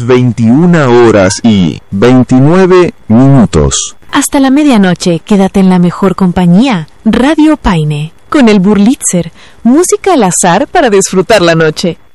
las 21:29. Hasta la medianoche, quédate en la mejor compañía. Radio Paine, con el Burlitzer, música al azar para disfrutar la noche.